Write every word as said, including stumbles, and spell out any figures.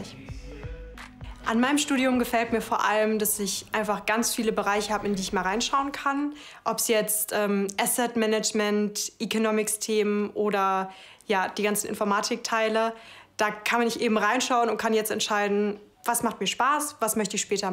Bereich. An meinem Studium gefällt mir vor allem, dass ich einfach ganz viele Bereiche habe, in die ich mal reinschauen kann. Ob es jetzt ähm, Asset Management, Economics-Themen oder ja, die ganzen Informatikteile. Da kann man nicht eben reinschauen und kann jetzt entscheiden, was macht mir Spaß, was möchte ich später